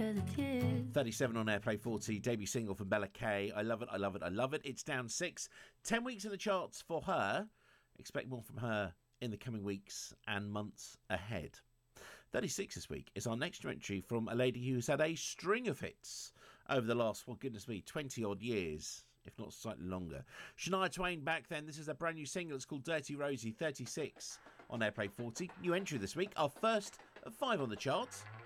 'cause it's you. 37 on Airplay 40, debut single from Bella Kay. I love it, I love it, I love it. It's down 6. 10 weeks in the charts for her. Expect more from her in the coming weeks and months ahead. 36 this week is our next entry from a lady who's had a string of hits over the last, well, goodness me, 20 odd years, if not slightly longer. Shania Twain back then. This is a brand new single. It's called Dirty Rosie. 36 on Airplay 40. New entry this week, our first of 5 on the charts.